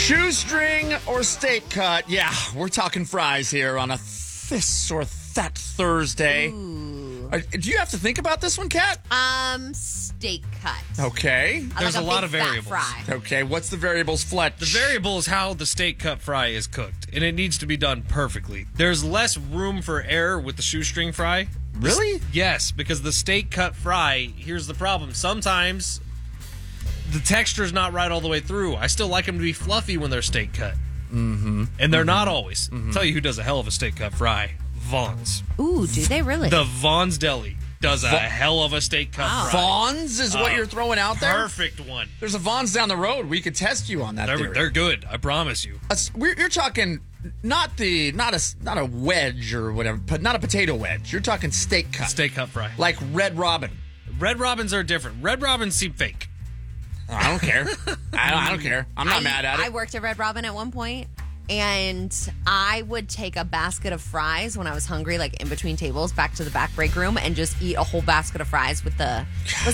Shoestring or steak cut? Yeah, we're talking fries here on a this or that Thursday. Do you have to think about this one, Kat? Steak cut. Okay. There's like a lot big of variables. Fat fry. Okay, what's the variables, Fletch? The variable is how the steak cut fry is cooked, and it needs to be done perfectly. There's less room for error with the shoestring fry. Really? Yes, because the steak cut fry, here's the problem. Sometimes the texture's not right all the way through. I still like them to be fluffy when they're steak cut. Mm-hmm. And they're not always. I'll tell you who does a hell of a steak cut fry. Vaughn's. Ooh, do they really? The Vaughn's Deli does a hell of a steak cut fry. Vaughn's is what you're throwing out there? Perfect one. There's a Vaughn's down the road. We could test you on that theory. They're good. I promise you. You're talking not a wedge or whatever, but not a potato wedge. You're talking steak cut. Steak cut fry. Like Red Robin. Red Robins are different. Red Robins seem fake. I don't care. I don't care. I'm not mad at it. I worked at Red Robin at one point, and I would take a basket of fries when I was hungry, like in between tables, back to the back break room, and just eat a whole basket of fries with the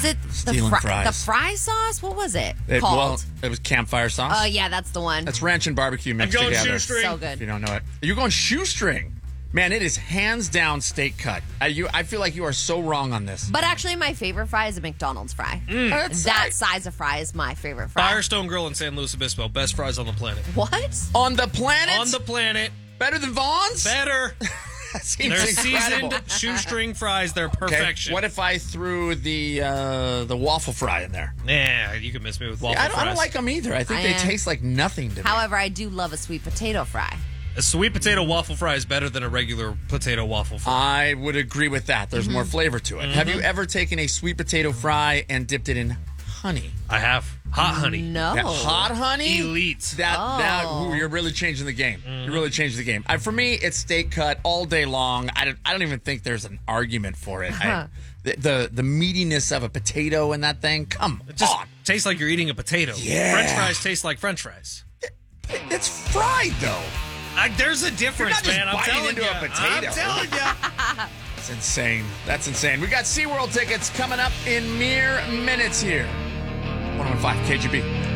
fry sauce? What was it called? Well, it was campfire sauce. Oh, yeah, that's the one. That's ranch and barbecue mixed I'm going together. shoestring. So If good. you don't know it, you're going shoestring. Man, it is hands down steak cut. I feel like you are so wrong on this. But actually, my favorite fry is a McDonald's fry. That size of fry is my favorite fry. Firestone Grill in San Luis Obispo. Best fries on the planet. What? On the planet? On the planet. Better than Vaughn's? Better. That seems They're incredible. seasoned shoestring fries. They're Okay, perfection. what if I threw the waffle fry in there? Nah, you can miss me with waffle I fries. don't like them either. I think they taste like nothing to me. However, I do love a sweet potato fry. A sweet potato waffle fry is better than a regular potato waffle fry. I would agree with that. There's more flavor to it. Have you ever taken a sweet potato fry and dipped it in honey? I have. Hot honey. No. That hot honey? Elite. You're really changing the game. You're really changing the game. For me, it's steak cut all day long. I don't even think there's an argument for it. The meatiness of a potato in that thing, come It just on. tastes like you're eating a potato. Yeah. French fries taste like French fries. It's fried, though. There's a difference, You're not just man. I'm biting telling into you. a potato. I'm telling you. That's insane. That's insane. We got SeaWorld tickets coming up in mere minutes here. 101.5 KGB.